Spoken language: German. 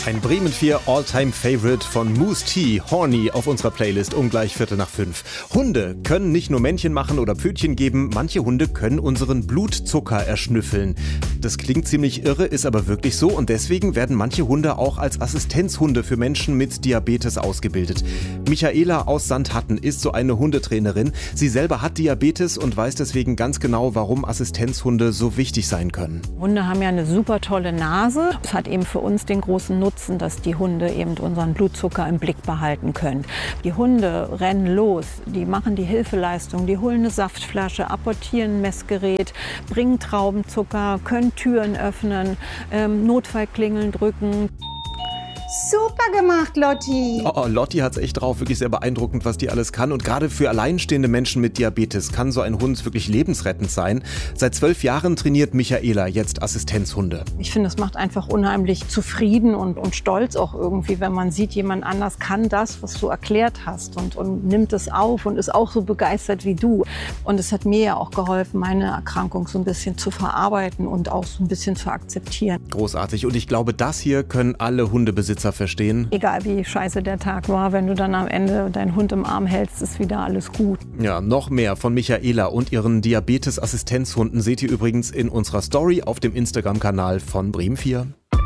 Ein Bremen 4 All-Time-Favorite von Moose T, Horny, auf unserer Playlist um gleich 4:45. Hunde können nicht nur Männchen machen oder Pfötchen geben, manche Hunde können unseren Blutzucker erschnüffeln. Das klingt ziemlich irre, ist aber wirklich so und deswegen werden manche Hunde auch als Assistenzhunde für Menschen mit Diabetes ausgebildet. Michaela aus Sandhatten ist so eine Hundetrainerin. Sie selber hat Diabetes und weiß deswegen ganz genau, warum Assistenzhunde so wichtig sein können. Hunde haben ja eine super tolle Nase. Es hat eben für uns den großen Nutzen, dass die Hunde eben unseren Blutzucker im Blick behalten können. Die Hunde rennen los, die machen die Hilfeleistung, die holen eine Saftflasche, apportieren ein Messgerät, bringen Traubenzucker, können Türen öffnen, Notfallklingeln drücken. Super gemacht, Lotti! Oh, Lotti hat's echt drauf, wirklich sehr beeindruckend, was die alles kann. Und gerade für alleinstehende Menschen mit Diabetes kann so ein Hund wirklich lebensrettend sein. Seit 12 Jahren trainiert Michaela jetzt Assistenzhunde. Ich finde, es macht einfach unheimlich zufrieden und stolz auch irgendwie, wenn man sieht, jemand anders kann das, was du erklärt hast und nimmt es auf und ist auch so begeistert wie du. Und es hat mir ja auch geholfen, meine Erkrankung so ein bisschen zu verarbeiten und auch so ein bisschen zu akzeptieren. Großartig. Und ich glaube, das hier können alle Hundebesitzer verstehen. Egal wie scheiße der Tag war, wenn du dann am Ende deinen Hund im Arm hältst, ist wieder alles gut. Ja, noch mehr von Michaela und ihren Diabetes-Assistenzhunden seht ihr übrigens in unserer Story auf dem Instagram-Kanal von Bremen 4.